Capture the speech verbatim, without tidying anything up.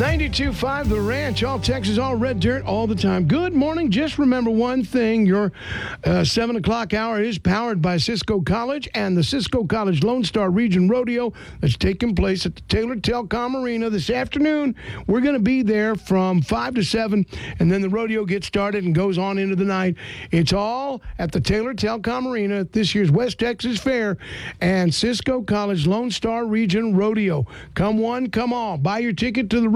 ninety-two point five The Ranch, all Texas, all red dirt, all the time. Good morning. Just remember one thing. Your uh, seven o'clock hour is powered by Cisco College and the Cisco College Lone Star Region Rodeo that's taking place at the Taylor Telecom Arena this afternoon. We're going to be there from five to seven, and then the rodeo gets started and goes on into the night. It's all at the Taylor Telecom Arena at this year's West Texas Fair and Cisco College Lone Star Region Rodeo. Come one, come all. Buy your ticket to the